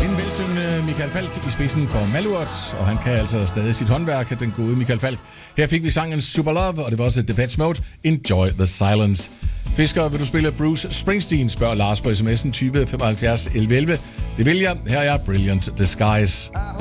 En velsyngende Michael Falch i spidsen for Malurt, og han kan altså stadig sit håndværk, den gode Michael Falch. Her fik vi sangen Super Love, og det var også Depeche Mode, Enjoy the Silence. Fisker, vil du spille Bruce Springsteen, spørger Lars på sms'en 20 75 11 11. Det vil jeg. Her er Brilliant Disguise.